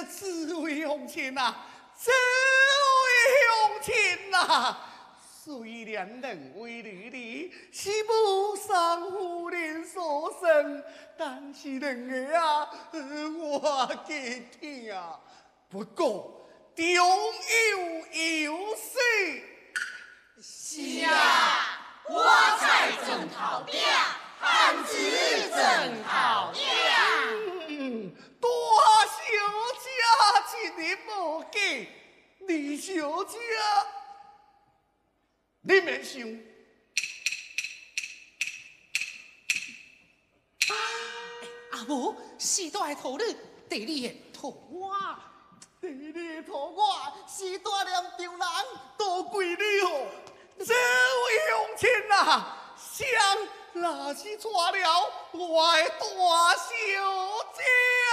这位乡亲呐，这位乡亲呐，虽然两位女儿是母丧夫人所生，但是两个啊，我给听啊。不过中有有事。 是啊，我才正头饼，汉子正头饼。 大小姐一日无见，二小姐，你免想。 阿母，时代的头日，地理的头我， 地理的头我，时代念着人，都归你哦。这位乡亲啊，想若是娶了我的大小姐。